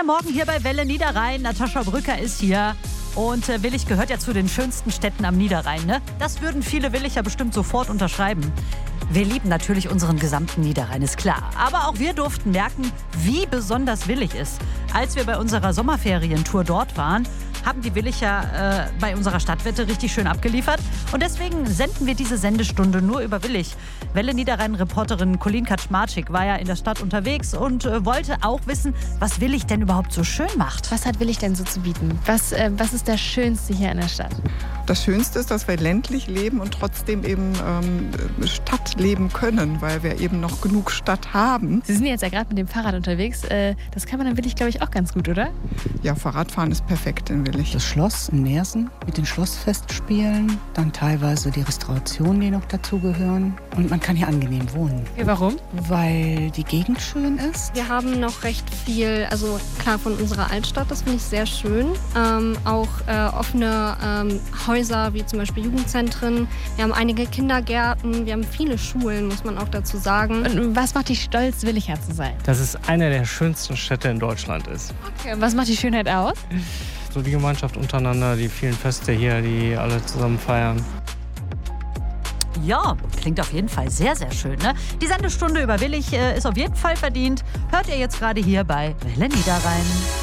der Morgen hier bei Welle Niederrhein. Natascha Brücker ist hier. Und Willich gehört ja zu den schönsten Städten am Niederrhein, ne? Das würden viele Willicher bestimmt sofort unterschreiben. Wir lieben natürlich unseren gesamten Niederrhein, ist klar. Aber auch wir durften merken, wie besonders Willich ist. Als wir bei unserer Sommerferientour dort waren, haben die Willicher bei unserer Stadtwette richtig schön abgeliefert. Und deswegen senden wir diese Sendestunde nur über Willich. Welle Niederrhein-Reporterin Colleen Kaczmarczyk war ja in der Stadt unterwegs und wollte auch wissen, was Willich denn überhaupt so schön macht. Was hat Willich denn so zu bieten? Was ist das Schönste hier in der Stadt? Das Schönste ist, dass wir ländlich leben und trotzdem eben Stadt leben können, weil wir eben noch genug Stadt haben. Sie sind jetzt ja gerade mit dem Fahrrad unterwegs. Das kann man in Willich, glaube ich, auch ganz gut, oder? Ja, Fahrradfahren ist perfekt in Willich. Das Schloss in Neersen mit den Schlossfestspielen, dann teilweise die Restaurationen, die noch dazugehören. Und man kann hier angenehm wohnen. Ja, warum? Weil die Gegend schön ist. Wir haben noch recht viel, also klar von unserer Altstadt, das finde ich sehr schön. Auch offene Häuser wie zum Beispiel Jugendzentren. Wir haben einige Kindergärten, wir haben viele Schulen, muss man auch dazu sagen. Und was macht dich stolz, Willicher zu sein? Dass es eine der schönsten Städte in Deutschland ist. Okay, was macht die Schönheit aus? So die Gemeinschaft untereinander, die vielen Feste hier, die alle zusammen feiern. Ja, klingt auf jeden Fall sehr, sehr schön, ne? Die Sendestunde über Willich ist auf jeden Fall verdient. Hört ihr jetzt gerade hier bei Welle Niederrhein.